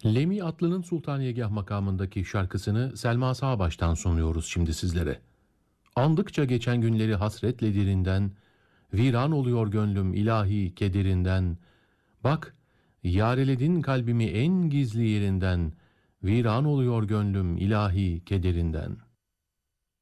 Lemi Atlı'nın Sultaniyegah makamındaki şarkısını Selma Sağbaş'tan sunuyoruz şimdi sizlere. Andıkça geçen günleri hasretle derinden, viran oluyor gönlüm ilahi kederinden. Bak, yareledin kalbimi en gizli yerinden, viran oluyor gönlüm ilahi kederinden.''